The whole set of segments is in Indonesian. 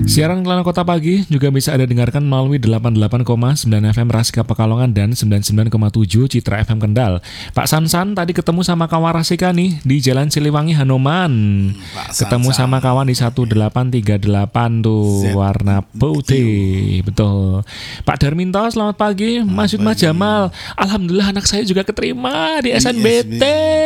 Siaran Kelana Kota Pagi juga bisa Anda dengarkan melalui 88,9 FM Rasika Pekalongan dan 99,7 Citra FM Kendal. Pak Sansan tadi ketemu sama kawan Rasika nih di Jalan Siliwangi Hanoman. Ketemu sama kawan di 1838 tuh, warna putih. Betul. Pak Darminto, selamat pagi. Mas Yud Mas Jamal. Alhamdulillah anak saya juga keterima di SNBT.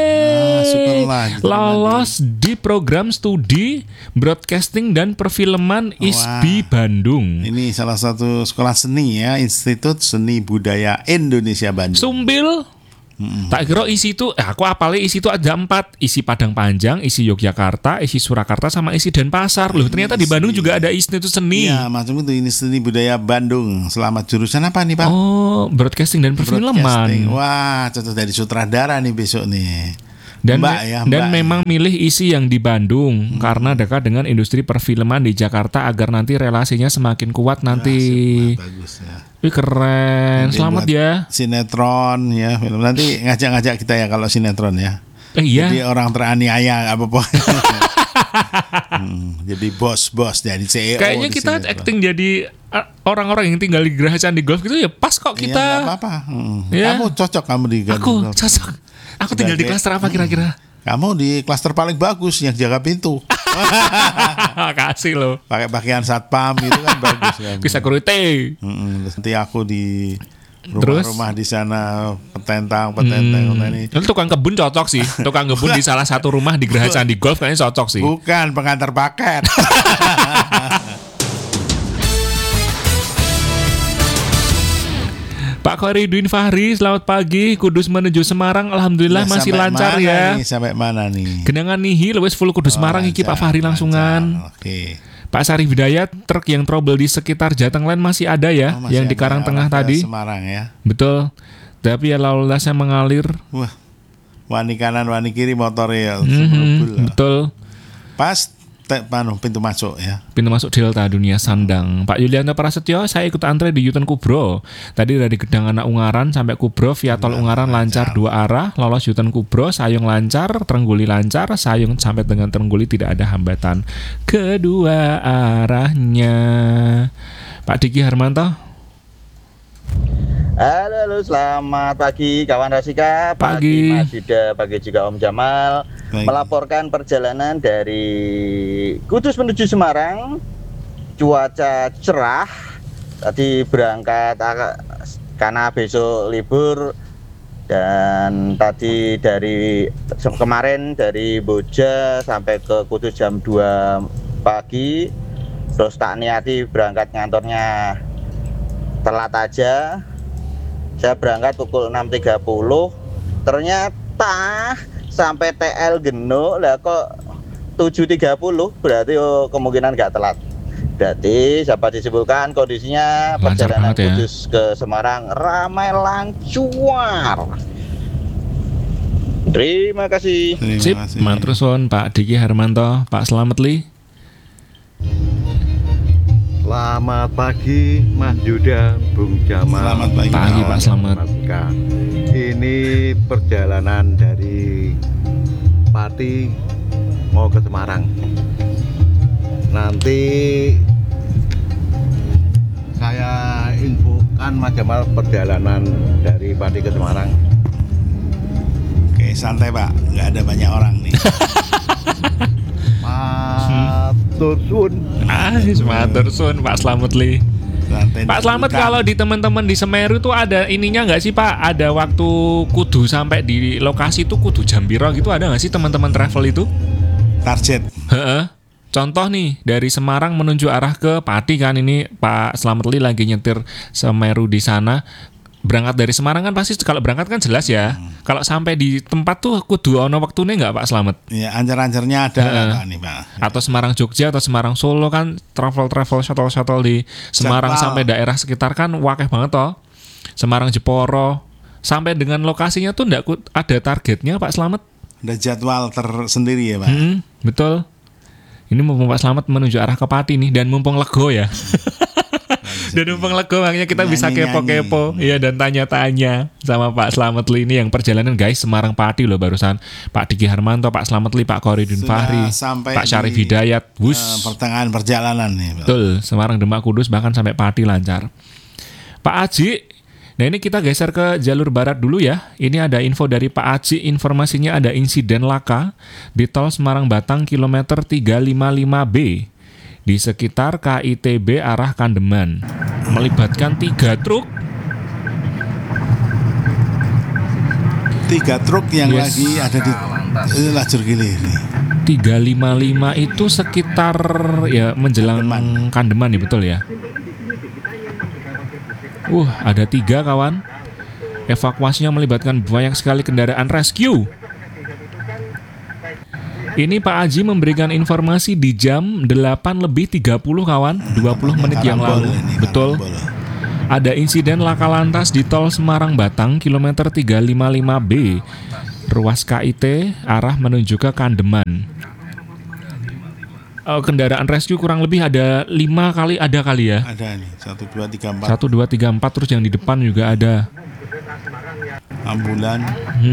Lolos di program studi broadcasting dan perfilman ISBI Bandung. Ini salah satu sekolah seni ya, Institut Seni Budaya Indonesia Bandung. Sumbil. Tak kira isi itu, aku apalnya isi itu ada 4. Isi Padang Panjang, isi Yogyakarta, isi Surakarta, sama isi Denpasar. Loh, ternyata di Bandung juga ada Institut Seni. Iya, macam itu, ini Seni Budaya Bandung. Selamat jurusan apa nih, Pak? Oh, broadcasting dan perfilman. Wah, cocok dari sutradara nih besok nih. Dan, Mbak. Memang milih isi yang di Bandung karena dekat dengan industri perfilman di Jakarta agar nanti relasinya semakin kuat nanti. Bagus ya. Wih, keren. Nanti Selamat ya. Sinetron ya, film. Nanti ngajak-ngajak kita ya kalau sinetron ya. Iya. Jadi orang teraniaya apa-apa. Jadi bos jadi CEO. Kayaknya kita sinetron. Acting jadi orang-orang yang tinggal di Geraha Candi Golf gitu ya, pas kok kita. Iya, gak apa-apa. Ya. Kamu cocok kamu di Aku cocok. Aku tinggal di klaster apa kira-kira? Kamu di klaster paling bagus yang jaga pintu. Kasih loh. Pakai pakaian satpam itu kan bagus kan. Bisa kurite. Nanti aku di rumah-rumah di sana petentang ini. Itu tukang kebun cocok sih. Tukang kebun di salah satu rumah di Geraha Candi Golf kayaknya cocok sih. Bukan pengantar paket. Pak Khairuddin Fahri, selamat pagi. Kudus menuju Semarang, alhamdulillah masih lancar ya. Sampai mana nih? Genangan nihil, wes full Kudus Semarang iki Pak Fahri langsungan. Oke. Pak Sarif Hidayat, truk yang trouble di sekitar Jatenglen masih ada ya, yang di Karangtengah tadi. Semarang ya. Betul. Tapi ya lalu lintasnya mengalir. Wah, wani kanan wani kiri motornya. Betul. Pas pintu masuk ya. Pintu masuk Delta Dunia Sandang. Pak Yulianto Prasetyo, saya ikut antre di Yuten Kubro. Tadi dari Gedang Anak Ungaran sampai Kubro via tol Ungaran lancar 2 arah. Lolos Yuten Kubro, Sayung lancar, Trengguli lancar, Sayung sampai dengan Trengguli tidak ada hambatan kedua arahnya. Pak Diki Harmanto. Halo, selamat pagi kawan Rasika. Pagi Mas Yuda, pagi juga Om Jamal. Baik. Melaporkan perjalanan dari Kudus menuju Semarang. Cuaca cerah. Tadi berangkat karena besok libur. Dan tadi kemarin dari Boja sampai ke Kudus jam 2 pagi. Terus tak niati berangkat ngantornya telat aja. Saya berangkat pukul 6.30. Ternyata sampai TL Geno lah kok 7.30, berarti kemungkinan nggak telat. Berarti dapat disimpulkan kondisinya lancar perjalanan ya. Kudus ke Semarang ramai lancar. Terima kasih. Sip, Mantruson Pak Diki Harmanto. Pak Slamet Li. Selamat pagi Mas Yuda, Bung Jamal. Selamat pagi Pak Slamet. Ini perjalanan dari Pati mau ke Semarang. Nanti saya infokan Mas Jamal perjalanan dari Pati ke Semarang. Oke, santai Pak, nggak ada banyak orang nih. Matursun Pak Slamet Li. Santai, Pak Slamet, kalau di teman-teman di Semeru tuh ada ininya nggak sih Pak? Ada waktu kudu sampai di lokasi itu kudu jam piro gitu, ada nggak sih teman-teman travel itu? target. Contoh nih, dari Semarang menuju arah ke Pati kan, ini Pak Slamet Li lagi nyetir Semeru di sana. Berangkat dari Semarang kan pasti kalau berangkat kan jelas ya. Kalau sampai di tempat tuh kudu ono waktune nggak Pak Slamet? Ya, ancar-ancarnya ada Pak nih Pak. Atau Semarang Jogja atau Semarang Solo kan travel shuttle di Semarang sampai daerah sekitar kan wakeh banget toh. Semarang Jeporo sampai dengan lokasinya tuh ndak ada targetnya Pak Slamet. Ada jadwal tersendiri ya Pak. Betul. Ini mumpung Pak Slamet menuju arah ke Pati nih dan mumpung lego ya. jadi. numpang lego, makanya kita bisa Nyanyi-nyanyi. kepo-kepo. Iya, dan tanya-tanya sama Pak Slamet Li ini yang perjalanan guys, Semarang Pati loh barusan. Pak Diki Harmanto, Pak Slamet Li, Pak Koridun Sudah Fahri, sampai Pak Syarif di, Hidayat. Pertengahan perjalanan nih. Betul, Semarang Demak Kudus bahkan sampai Pati lancar. Pak Aji, nah ini kita geser ke jalur barat dulu ya. Ini ada info dari Pak Aji, informasinya ada insiden laka di tol Semarang Batang kilometer 355B di sekitar KITB arah Kandeman, melibatkan 3 truk. 3 truk yang Yes. lagi ada di lajur gili ini. 355 itu sekitar ya menjelang Kandeman nih, betul ya? Ada 3 kawan. Evakuasinya melibatkan banyak sekali kendaraan rescue. Ini Pak Aji memberikan informasi di jam 8:30 kawan, 20 menit yang Karambol lalu. ini, Betul. karambol. Ada insiden laka lantas di tol Semarang Batang kilometer 355B, ruas KIT arah menuju ke Kandeman. Kendaraan rescue kurang lebih ada 5 kali ya. Ada nih 1 2 3 4 1, 2, 3, 4, terus yang di depan juga ada. ambulan.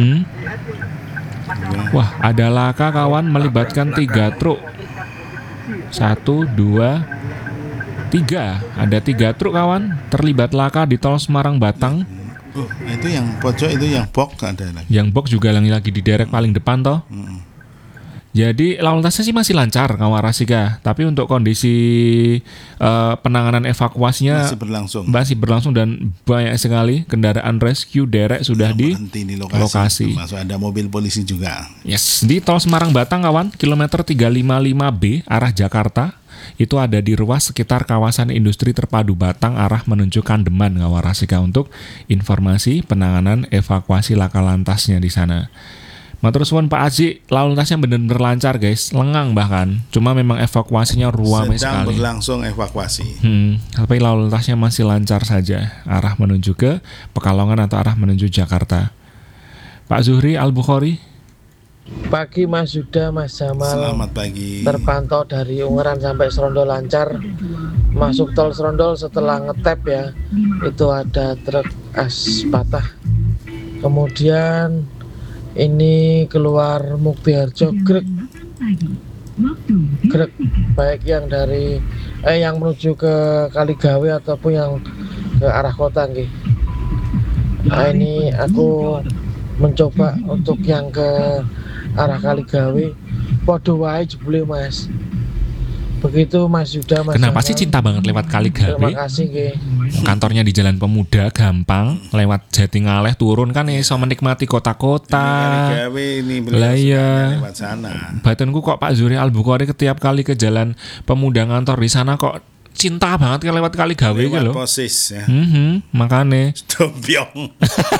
Wah, ada laka kawan melibatkan 3 truk. 1, 2, 3. Ada 3 truk kawan terlibat laka di tol Semarang Batang. Itu yang pojok itu yang box ada lagi. Yang box juga lagi diderek paling depan toh. Jadi lalu lintasnya sih masih lancar kawan Rasika. Tapi untuk kondisi penanganan evakuasinya masih berlangsung dan banyak sekali kendaraan rescue derek sudah di berhenti di lokasi. Masuk ada mobil polisi juga. Yes, di tol Semarang Batang kawan, kilometer 355B arah Jakarta. Itu ada di ruas sekitar kawasan industri terpadu Batang arah menuju Kandeman kawan Rasika untuk informasi penanganan evakuasi laka lantasnya di sana. Matur suwun Pak Aji, lalu lintasnya benar-benar lancar guys, lengang bahkan. Cuma memang evakuasinya ruame Sedang sekali. berlangsung evakuasi. Tapi lalu lintasnya masih lancar saja, arah menuju ke Pekalongan atau arah menuju Jakarta. Pak Zuhri Al-Bukhari. Pagi Mas Yuda, Mas Jamal. Selamat pagi. Terpantau dari Ungaran sampai Serondol lancar. Masuk tol Serondol setelah ngetep ya, itu ada truk as patah. Kemudian ini keluar Muktiharjo grek baik yang dari yang menuju ke Kaligawe ataupun yang ke arah kota nggih. Nah, ini aku mencoba untuk yang ke arah Kaligawe podo wae jebule Mas. Begitu Mas Yuda, Mas. Kenapa sih cinta banget lewat Kaligawe? Terima kasih nggih. Kantornya di Jalan Pemuda, gampang. Lewat Jatingaleh turun kan iso menikmati kota-kota. Kaligawe ini Lah iya. lewat sana. Batinku kok Pak Zuri Al-Bukhari setiap kali ke Jalan Pemuda ngantor di sana kok cinta banget kan lewat Kaligawe gitu loh. Posis ya. Makane. Dombyong.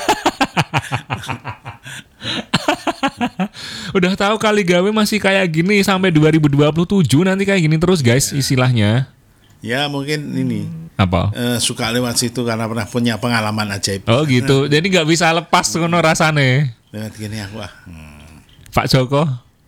Udah tahu Kaligawe masih kayak gini sampai 2027 nanti kayak gini terus guys istilahnya. Ya mungkin ini Apa? suka lewat situ karena pernah punya pengalaman ajaib. Oh gitu. Jadi nggak bisa lepas ngono rasane. Lewat gini aku Pak Joko.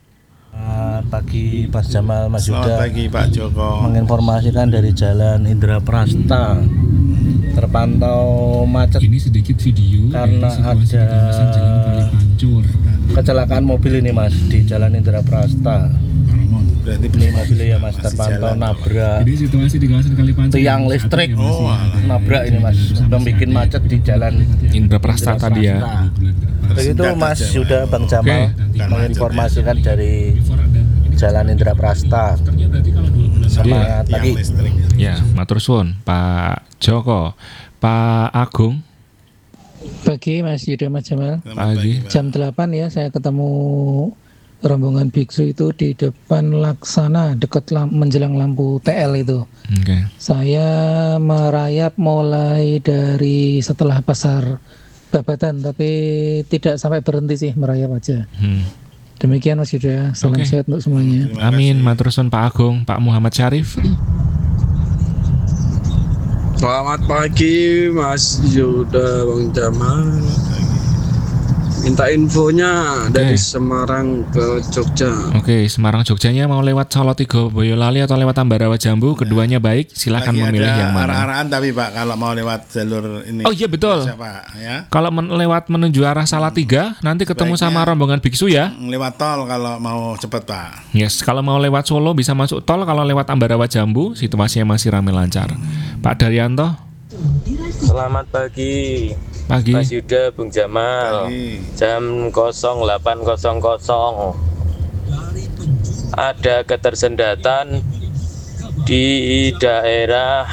Pagi Mas Jamal, Mas Selamat Yuda. pagi Pak Joko. Menginformasikan dari Jalan Indra Prasta terpantau macet Ini sedikit video karena ada kecelakaan mobil ini Mas di Jalan Indra Prasta. Berarti Ini mobilnya ya Mas masih terpantau jalan. nabrak Jadi situasi di kawasan Kalipancur. tiang listrik. Oh, alah. Nabrak ini Mas, membuat macet di Jalan Indra Prasta tadi ya. Begitu Mas Yuda, Bang Jamal Oke. menginformasikan dari Jalan Indra Prasta. Semangat Tiang pagi. listrik. Ya, matur suwun Pak Joko. Pak Agung. Pagi Mas Yuda, Mas Jamal. Selamat Pagi. Pak. Jam 8 ya saya ketemu rombongan biksu itu di depan Laksana dekat menjelang lampu TL itu. Oke. Saya merayap mulai dari setelah pasar Babatan tapi tidak sampai berhenti sih, merayap aja. Demikian Mas Yuda, salam Oke. sehat untuk semuanya. Terima Amin, kasih. matur suwun Pak Agung, Pak Muhammad Syarif. Selamat pagi Mas Yuda, Bang Jamal. Minta infonya dari Semarang ke Jogja. Oke, Semarang Jogjanya mau lewat Solo Tigo Boyolali atau lewat Ambarawa Jambu, keduanya baik, silakan Lagi memilih ada yang mana. arah-arahan tapi Pak kalau mau lewat jalur ini. Oh iya betul. Siapa ya? Kalau lewat menuju arah Salatiga, nanti ketemu sama rombongan biksu ya. Lewat tol kalau mau cepet Pak. Yes, kalau mau lewat Solo bisa masuk tol, kalau lewat Ambarawa Jambu situasinya masih ramai lancar. Pak Daryanto. Selamat pagi. Pagi. Mas Yuda, Bung Jamal. Jam 08.00 ada ketersendatan di daerah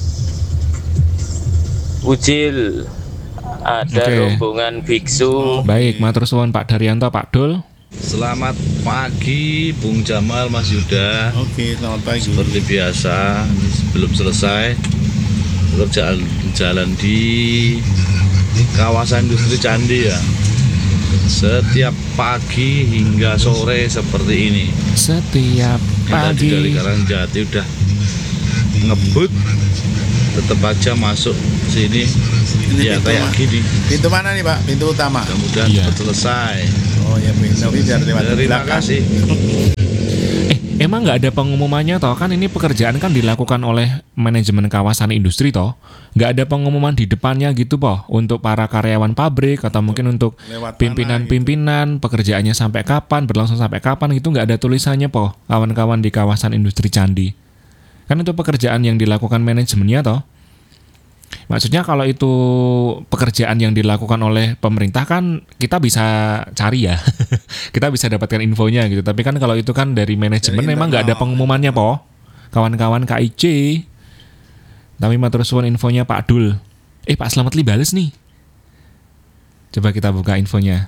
Wujil. Ada rombongan biksu. Baik, matur suwun Pak Daryanto, Pak Dul. Selamat pagi Bung Jamal, Mas Yuda. Oke, selamat pagi. Seperti biasa, belum selesai pekerjaan jalan di kawasan industri Candi ya. Setiap pagi hingga sore seperti ini. Setiap Kita pagi. dari Karangjati udah ngebut, tetap aja masuk sini. Ini Ya kayak gini. Pintu mana nih Pak? Pintu utama. Mudah-mudahan cepat selesai. Oh ya, tapi biar lewat Terima belakang. kasih. Emang nggak ada pengumumannya toh? Kan ini pekerjaan kan dilakukan oleh manajemen kawasan industri toh. Nggak ada pengumuman di depannya gitu poh untuk para karyawan pabrik atau mungkin untuk Lewat pimpinan-pimpinan pekerjaannya sampai kapan, berlangsung sampai kapan gitu nggak ada tulisannya poh kawan-kawan di kawasan industri Candi. Kan itu pekerjaan yang dilakukan manajemennya toh. Maksudnya kalau itu pekerjaan yang dilakukan oleh pemerintah kan kita bisa cari ya. Kita bisa dapatkan infonya gitu. Tapi kan kalau itu kan dari manajemen memang nggak ada pengumumannya po. Kawan-kawan KIC. Tapi matur suwun infonya Pak Dul. Pak Slamet Li bales nih. Coba kita buka infonya.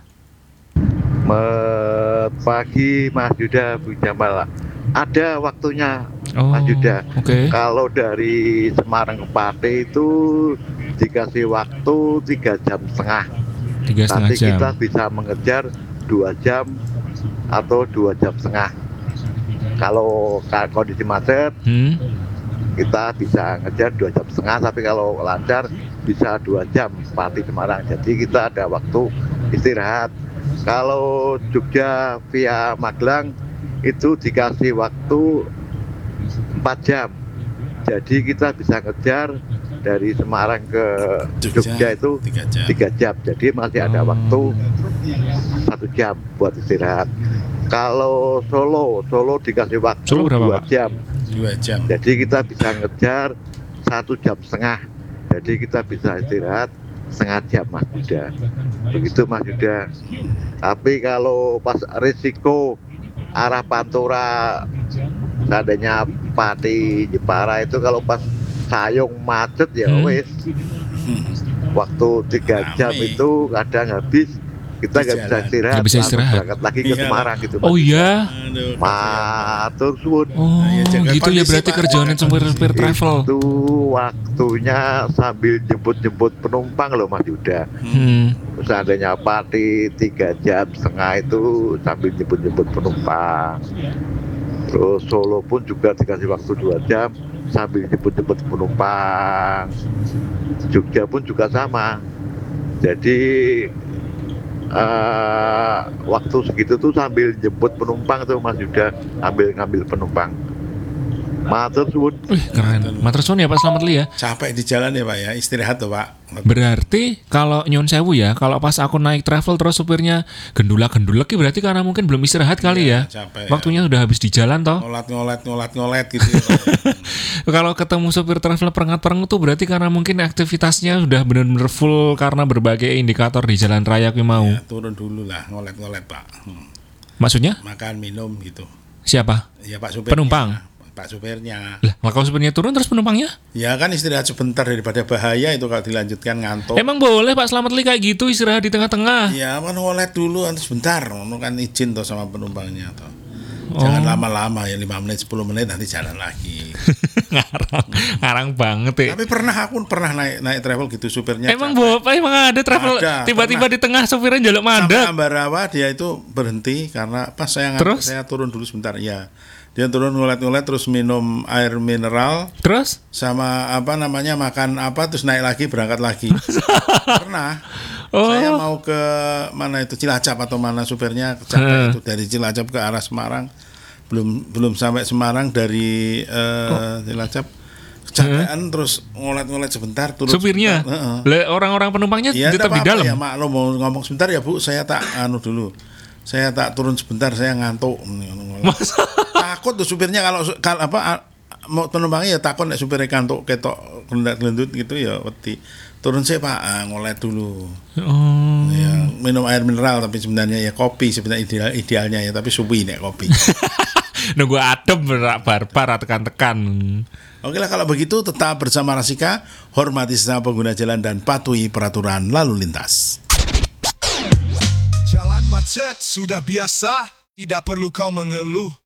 Pagi Mas Yuda, Bung Jamal. Ada waktunya Mas Yuda. Kalau dari Semarang ke Pati itu dikasih waktu 3,5 jam. 3,5 Nanti jam. kita bisa mengejar 2 jam atau 2,5 jam. Kalau kondisi macet, kita bisa ngejar 2,5 jam. Tapi kalau lancar bisa 2 jam Pati Semarang. Jadi kita ada waktu istirahat. Kalau Jogja via Magelang itu dikasih waktu 4 jam. Jadi kita bisa ngejar dari Semarang ke Jogja itu 3 jam. Jadi masih ada waktu 1 jam buat istirahat. Kalau Solo dikasih waktu 2 jam. 2 jam. Jadi kita bisa ngejar 1,5 jam. Jadi kita bisa istirahat setengah jam Mas Yuda. Begitu Mas Yuda. Tapi kalau pas risiko arah Pantura seandainya Pati Jepara itu kalau pas Sayung macet ya wes waktu 3 jam itu kadang habis, kita nggak bisa istirahat, Nggak bisa istirahat. berangkat lagi ke Semarang gitu. Oh iya. Matur suwun. Oh gitu ya, berarti kerjaan supir travel. Itu waktunya sambil jemput penumpang loh Mas Yuda. Seandainya Pati 3,5 jam itu sambil jemput penumpang. Terus Solo pun juga dikasih waktu 2 jam sambil jemput penumpang. Jogja pun juga sama. Jadi waktu segitu tuh sambil jemput penumpang tuh Mas Yuda, ngambil penumpang. Matur suwun. Keren. Matur suwun ya Pak Slamet Li ya. Capek di jalan ya Pak ya, istirahat tuh Pak. Berarti kalau nyun sewu ya, kalau pas aku naik travel terus supirnya gendulak berarti karena mungkin belum istirahat kali ya. Capek, waktunya udah habis di jalan toh. Ngolat gitu ya. Kalau ketemu supir travel perengat-perengut tuh berarti karena mungkin aktivitasnya sudah benar-benar full karena berbagai indikator di jalan raya kui mau. Ya, turun dulu lah, ngolet Pak. Maksudnya? Makan, minum gitu. Siapa? Ya Pak supirnya. Penumpang. Pak supirnya. Lah, kalau supirnya turun terus penumpangnya? Ya kan istirahat sebentar daripada bahaya itu kalau dilanjutkan ngantuk. Emang boleh Pak Slamet Li kayak gitu istirahat di tengah-tengah? Ya kan ngolet dulu nanti sebentar, kan izin toh sama penumpangnya toh. Jangan lama-lama ya, 5 menit 10 menit nanti jalan lagi. Ngarang banget ya. Tapi aku pernah naik travel gitu supirnya. Emang ada travel tiba-tiba di tengah supirnya jaluk mandat. Sampai Ambarawa dia itu berhenti karena pas saya turun dulu sebentar ya. Dia turun ngulet-ngulet terus minum air mineral. Terus? Sama makan apa terus naik lagi berangkat lagi. Pernah. Saya mau ke mana itu Cilacap atau mana supirnya capek itu dari Cilacap ke arah Semarang. Belum sampai Semarang dari Cilacap. Kecapean terus ngolet-ngolet sebentar turun. Supirnya? Orang-orang penumpangnya tetap di dalam? Ya maklum mau ngomong sebentar ya Bu, saya tak dulu. Saya tak turun sebentar, saya ngantuk. Takut tuh supirnya kalau mau penumpangnya ya takut nek supirnya ngantuk ketok gelendut gitu ya wedi. Turun saya Pak, ngolet dulu. Ya, minum air mineral tapi sebenarnya ya kopi sebenarnya idealnya ya, tapi suwi nek kopi. Nunggu adem barbar tekan-tekan. Oke lah kalau begitu tetap bersama Rasika, hormati sesama pengguna jalan dan patuhi peraturan lalu lintas. Jalan macet sudah biasa, tidak perlu kau mengeluh.